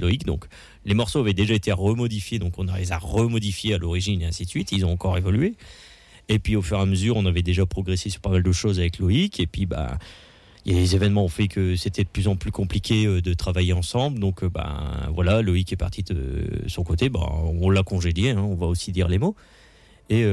Loïc. Donc les morceaux avaient déjà été remodifiés, donc on les a remodifiés à l'origine et ainsi de suite. Ils ont encore évolué. Et puis au fur et à mesure, on avait déjà progressé sur pas mal de choses avec Loïc. Et puis les événements ont fait que c'était de plus en plus compliqué de travailler ensemble. Donc voilà, Loïc est parti de son côté. On l'a congédié, hein, on va aussi dire les mots. Et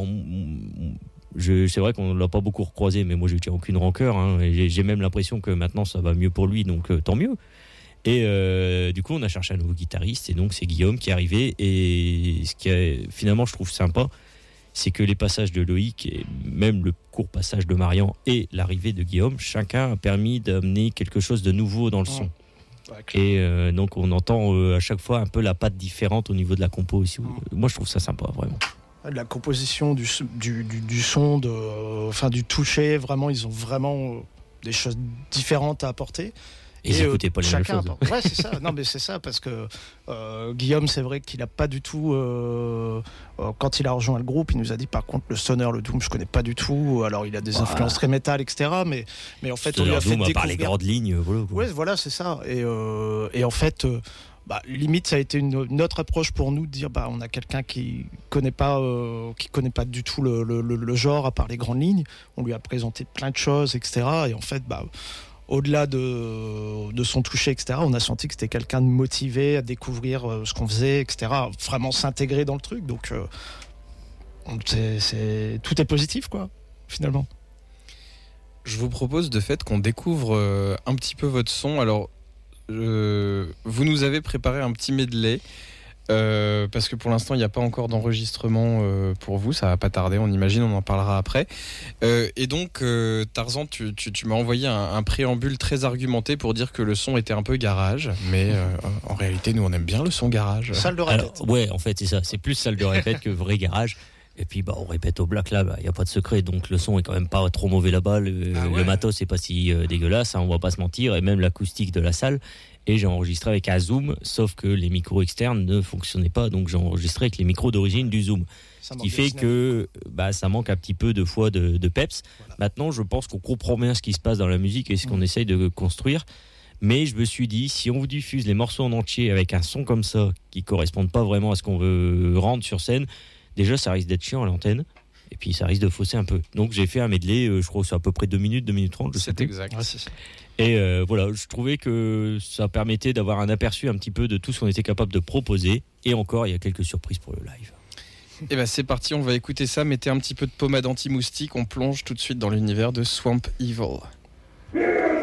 c'est vrai qu'on ne l'a pas beaucoup recroisé, mais moi je ne tiens aucune rancœur. Hein, et j'ai même l'impression que maintenant ça va mieux pour lui, donc tant mieux. Et du coup, on a cherché un nouveau guitariste, et donc c'est Guillaume qui est arrivé. Et ce qui est finalement, je trouve sympa, c'est que les passages de Loïc et même le court passage de Marian et l'arrivée de Guillaume, chacun a permis d'amener quelque chose de nouveau dans le son. Et donc on entend à chaque fois un peu la patte différente au niveau de la compo aussi. Moi je trouve ça sympa, vraiment. De la composition, du son, du toucher, vraiment ils ont vraiment des choses différentes à apporter. Et ils n'écoutaient pas les mêmes choses. Ouais, c'est ça. Non, mais c'est ça, parce que Guillaume, c'est vrai qu'il n'a pas du tout... quand il a rejoint le groupe, il nous a dit, par contre, le stoner, le doom, je ne connais pas du tout. Alors, il a des influences très métal, etc. Mais en fait, stoner, on lui a fait doom, découvrir... par les grandes lignes. Voilà, c'est ça. Et en fait... limite, ça a été une autre approche pour nous de dire on a quelqu'un qui connaît pas du tout le genre à part les grandes lignes. On lui a présenté plein de choses, etc. Et en fait, au-delà de son toucher, etc., on a senti que c'était quelqu'un de motivé à découvrir ce qu'on faisait, etc., vraiment s'intégrer dans le truc. Donc, tout est positif, quoi, finalement. Je vous propose de fait qu'on découvre un petit peu votre son. Alors, vous nous avez préparé un petit medley parce que pour l'instant il n'y a pas encore d'enregistrement pour vous, ça va pas tarder, on imagine, on en parlera après. Et donc Tarzan, tu m'as envoyé un préambule très argumenté pour dire que le son était un peu garage, mais en réalité nous on aime bien le son garage. Salle de répète. Ouais, en fait c'est ça, c'est plus salle de répète que vrai garage. Et puis on répète au Black là, y a pas de secret, donc le son est quand même pas trop mauvais là-bas, le matos c'est pas si dégueulasse, hein, on va pas se mentir, et même l'acoustique de la salle. Et j'ai enregistré avec un Zoom, sauf que les micros externes ne fonctionnaient pas, donc j'ai enregistré avec les micros d'origine du Zoom. Ce qui fait que ça manque un petit peu de fois de peps. Voilà. Maintenant, je pense qu'on comprend bien ce qui se passe dans la musique et ce qu'on essaye de construire. Mais je me suis dit, si on vous diffuse les morceaux en entier avec un son comme ça, qui ne correspondent pas vraiment à ce qu'on veut rendre sur scène, déjà ça risque d'être chiant à l'antenne. Et puis ça risque de fausser un peu. Donc j'ai fait un medley, je crois que c'est à peu près 2 minutes 30. C'est exact. Ouais, c'est ça. Et voilà, je trouvais que ça permettait d'avoir un aperçu un petit peu de tout ce qu'on était capable de proposer. Et encore, il y a quelques surprises pour le live. Et c'est parti, on va écouter ça. Mettez un petit peu de pommade anti-moustique. On plonge tout de suite dans l'univers de Swamp Evil.